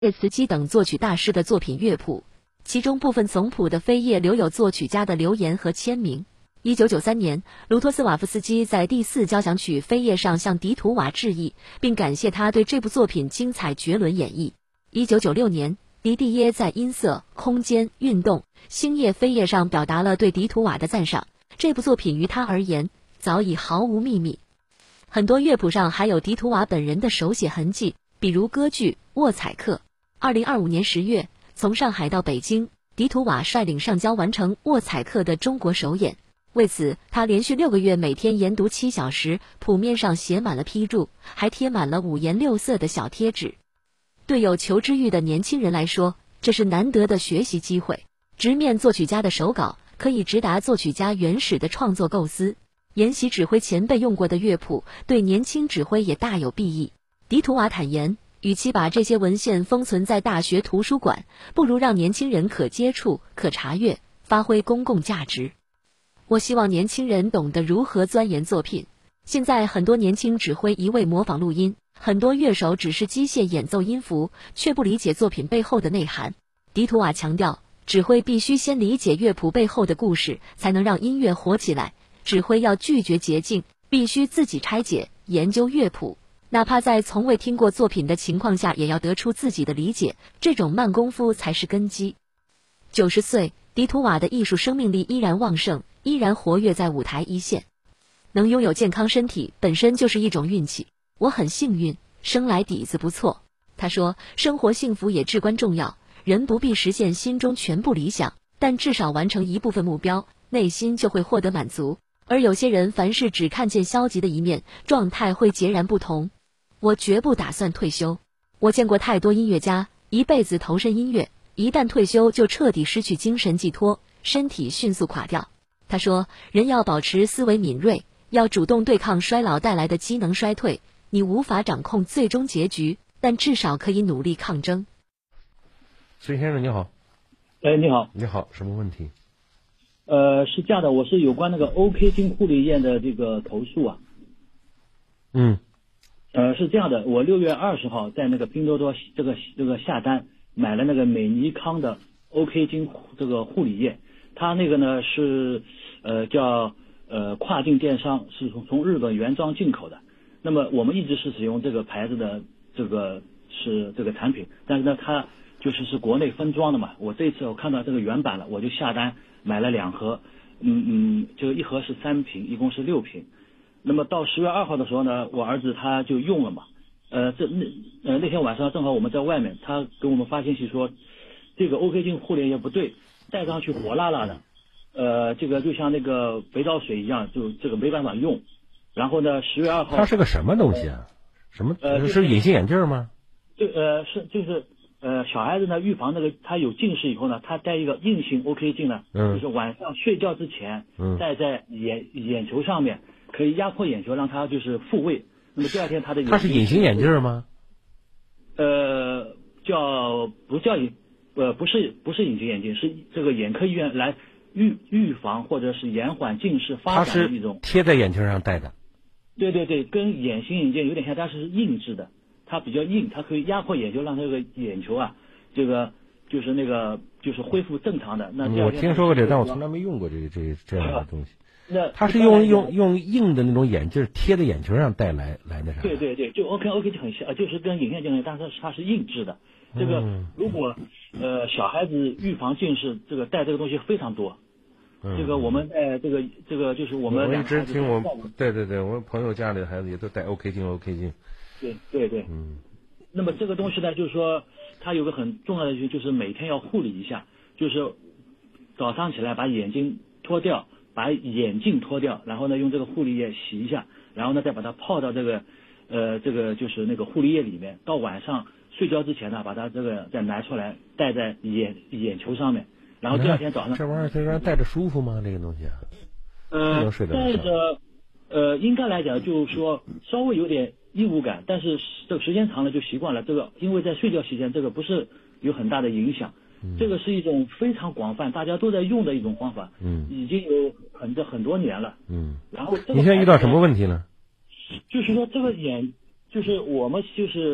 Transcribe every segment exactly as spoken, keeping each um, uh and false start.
叶慈基等作曲大师的作品乐谱，其中部分总谱的扉页留有作曲家的留言和签名。一九九三年，卢托斯瓦夫斯基在第四交响曲扉页上向迪图瓦致意，并感谢他对这部作品精彩绝伦演绎。一九九六年，迪蒂耶在音色、空间、运动、星夜扉页上表达了对迪图瓦的赞赏。这部作品于他而言早已毫无秘密。很多乐谱上还有迪图瓦本人的手写痕迹，比如歌剧《沃采克》。二零二五年十月，从上海到北京，迪图瓦率领上交完成《沃采克》的中国首演。为此，他连续六个月每天研读七小时，谱面上写满了批注，还贴满了五颜六色的小贴纸。对有求知欲的年轻人来说，这是难得的学习机会。直面作曲家的手稿，可以直达作曲家原始的创作构思。研习指挥前辈用过的乐谱，对年轻指挥也大有裨益。迪图瓦坦言，与其把这些文献封存在大学图书馆，不如让年轻人可接触、可查阅，发挥公共价值。我希望年轻人懂得如何钻研作品。现在很多年轻指挥一味模仿录音，很多乐手只是机械演奏音符，却不理解作品背后的内涵。迪图瓦强调，指挥必须先理解乐谱背后的故事，才能让音乐活起来。指挥要拒绝捷径，必须自己拆解、研究乐谱。哪怕在从未听过作品的情况下，也要得出自己的理解，这种慢功夫才是根基。九十岁，迪图瓦的艺术生命力依然旺盛，依然活跃在舞台一线。能拥有健康身体本身就是一种运气，我很幸运，生来底子不错。他说，生活幸福也至关重要，人不必实现心中全部理想，但至少完成一部分目标，内心就会获得满足。而有些人凡事只看见消极的一面，状态会截然不同。我绝不打算退休。我见过太多音乐家，一辈子投身音乐，一旦退休就彻底失去精神寄托，身体迅速垮掉。他说，人要保持思维敏锐，要主动对抗衰老带来的机能衰退。你无法掌控最终结局，但至少可以努力抗争。 孙先生你好。 哎，你好。 你好，什么问题？ 呃，是这样的，我是有关那个 OK 金护理液的这个投诉啊。 嗯。 呃，是这样的，我六月二十号在那个拼多多这个这个下单买了那个美尼康的 OK 金这个护理液，它那个呢是呃叫呃跨境电商，是从从日本原装进口的。那么我们一直是使用这个牌子的这个是这个产品，但是呢它就是是国内分装的嘛。我这次我看到这个原版了，我就下单买了两盒，嗯嗯，就一盒是三瓶，一共是六瓶。那么到十月二号的时候呢，我儿子他就用了嘛，呃，这那呃那天晚上正好我们在外面，他给我们发信息说，这个 OK 金护理液不对，戴上去火辣辣的，呃，这个就像那个肥皂水一样，就这个没办法用。然后呢，十月二号， 它是个什么东西啊？什么？呃，是隐形眼镜吗？ 对，呃，是就是呃，小孩子呢预防那个他有近视以后呢，他戴一个硬性 OK 镜呢，嗯，就是晚上睡觉之前，嗯，戴在眼眼球上面。可以压迫眼球，让它就是复位。那么第二天它的它是隐形眼镜吗？ 呃，叫不叫隐呃不是不是隐形眼镜，是这个眼科医院来预预防或者是延缓近视发展的一种。 它是贴在眼球上戴的。 对对对，跟隐形眼镜有点像，但是是硬质的，它比较硬，它可以压迫眼球，让这个眼球啊，这个就是那个就是恢复正常的。那嗯、我听说过这，但我从来没用过这这这样的东西。它是用用用硬的那种眼镜贴在眼球上戴来来那啥。 对对对，就 OK OK 就很像，就是跟隐形眼镜，但是它是硬质的。这个如果呃小孩子预防近视，这个戴这个东西非常多。嗯、这个我们在这个这个就是我们我一直听我对对对，我朋友家里的孩子也都戴 OK 镜 OK 镜。 对对对。 嗯。 那么这个东西呢，就是说它有个很重要的就是每天要护理一下，就是早上起来把眼睛脱掉。把眼镜脱掉，然后呢用这个护理液洗一下，然后呢再把它泡到这个呃这个就是那个护理液里面，到晚上睡觉之前呢把它这个再拿出来戴在眼眼球上面，然后第二天早上。 这玩意儿这玩意儿戴着舒服吗？这个东西啊？ 呃，戴着呃应该来讲就是说稍微有点异物感，但是这个时间长了就习惯了。这个因为在睡觉期间这个不是有很大的影响。这个是一种非常广泛，大家都在用的一种方法，嗯，已经有很多很多年了，嗯。然后这个你现在遇到什么问题呢？ 就是说这个眼，就是我们就是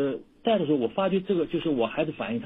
戴的时候，我发觉这个就是我孩子反应。